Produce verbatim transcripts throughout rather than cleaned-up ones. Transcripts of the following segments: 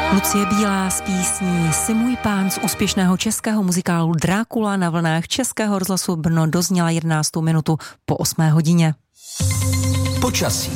Lucie Bílá s písní Si můj pán z úspěšného českého muzikálu Drákula na vlnách Českého rozhlasu Brno dozněla jedenáctou minutu po osmé hodině. Počasí.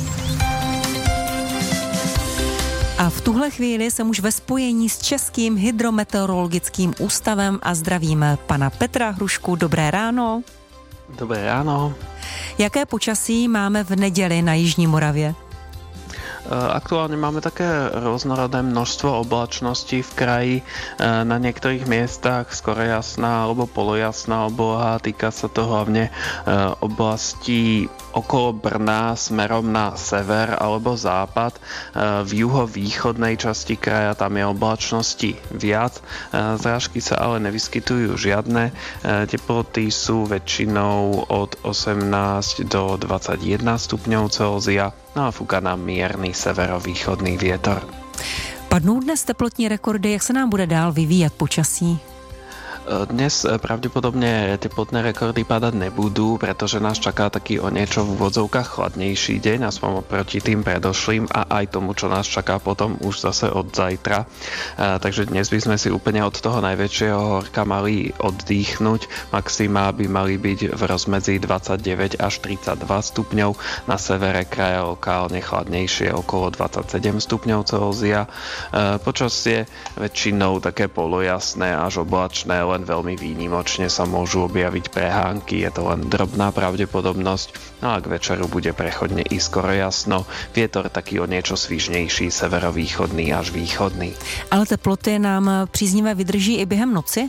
A v tuhle chvíli jsem už ve spojení s Českým hydrometeorologickým ústavem a zdravím pana Petra Hrušku. Dobré ráno. Dobré ráno. Jaké počasí máme v neděli na Jižní Moravě? Aktuálne máme také rôznorodé množstvo oblačností v kraji. Na niektorých miestach skoro jasná alebo polojasná obloha. Týka sa to hlavne oblastí okolo Brna smerom na sever alebo západ. V juhovýchodnej časti kraja tam je oblačnosti viac. Zrážky sa ale nevyskytujú žiadne. Teploty sú väčšinou od osemnásť do dvadsaťjeden stupňov Celzia. No a fúka nám mierny severovýchodný vietor. Padnou dnes teplotní rekordy, jak se nám bude dál vyvíjat počasí? Dnes pravdepodobne teplotné rekordy padať nebudú, pretože nás čaká taký o niečo v úvodzovkách chladnejší deň, aspoň oproti tým predošlým a aj tomu, čo nás čaká potom už zase od zajtra. Takže dnes by sme si úplne od toho najväčšieho horka mali oddychnúť. Maxima by mali byť v rozmedzi dvadsaťdeväť až tridsaťdva stupňov, na severe kraja lokálne chladnejšie okolo dvadsaťsedem stupňov Celzia. Počasie väčšinou také polojasné až oblačné, len veľmi výnimočne sa môžu objaviť prehánky, je to len drobná pravdepodobnosť, no a k večeru bude prechodne i skoro jasno. Vietor taký o niečo svižnejší, severovýchodný až východný. Ale teploty nám příznivé vydrží i během noci?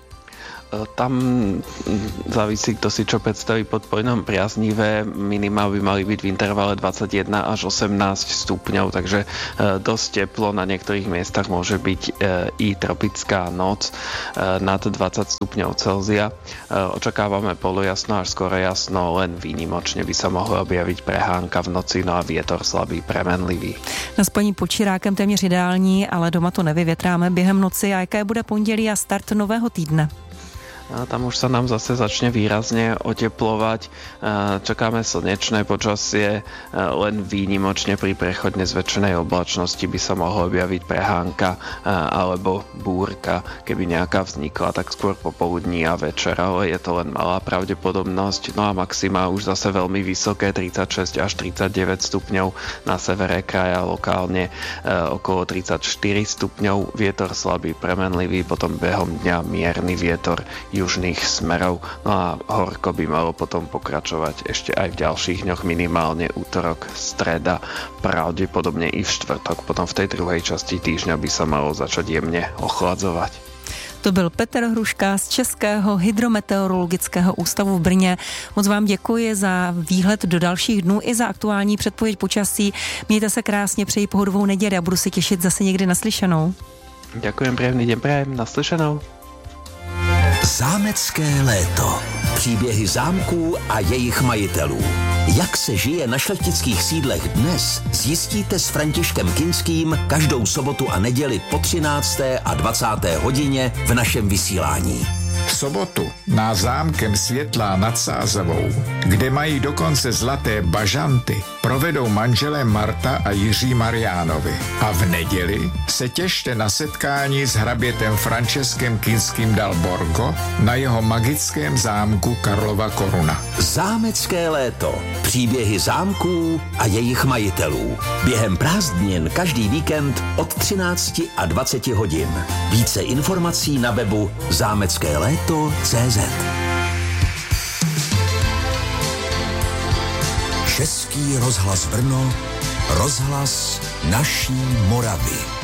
Tam závisí, kto si čo predstaví pod pojmom priaznivé. Minima by mali byť v intervale dvadsaťjeden až osemnásť stupňov, takže dosť teplo. Na niektorých miestach môže byť i tropická noc nad dvadsať stupňov Celzia. Očakávame polojasno až skoro jasno, len výnimočne by sa mohla objaviť prehánka v noci, no a vietor slabý, premenlivý. Na spojení pod Čirákem téměř ideální, ale doma to nevyvětráme během noci. A jaké bude pondělí a start nového týdne? A tam už sa nám zase začne výrazne oteplovať. Čakáme slnečné počasie, len výnimočne pri prechodne zväčšenej oblačnosti by sa mohlo objaviť prehánka alebo búrka, keby nejaká vznikla, tak skôr popoludní a večer, ale je to len malá pravdepodobnosť. No a maxima už zase veľmi vysoké, tridsaťšesť až tridsaťdeväť stupňov, na severe kraja lokálne okolo tridsaťštyri stupňov, vietor slabý, premenlivý, potom behom dňa mierny vietor južných smerov. No a horko by malo potom pokračovať ešte aj v ďalších dňoch, minimálne útorok, streda, pravdepodobne i v štvrtok. Potom v tej druhej časti týždňa by sa malo začať jemne ochladzovať. To byl Petr Hruška z Českého hydrometeorologického ústavu v Brně. Moc vám děkuji za výhled do dalších dnů i za aktuální předpověď počasí. Mějte se krásně, přeji pohodovou neděli a budu se těšit zase někdy naslyšenou. Ďakujem, príjemný deň prajem, naslyšenou. Zámecké léto. Příběhy zámků a jejich majitelů. Jak se žije na šlechtických sídlech dnes, zjistíte s Františkem Kinským každou sobotu a neděli po třinácté a dvacáté hodině v našem vysílání. V sobotu na zámkem Světlá nad Sázavou, kde mají dokonce zlaté bažanty, provedou manželé Marta a Jiří Mariánovi. A v neděli se těšte na setkání s hrabětem Františkem Kinským dal Borgo na jeho magickém zámku Karlova Koruna. Zámecké léto. Příběhy zámků a jejich majitelů. Během prázdnin každý víkend od třinácti a dvaceti hodin. Více informací na webu zámecké léto tečka cé zet. Český rozhlas Brno, rozhlas naší Moravy.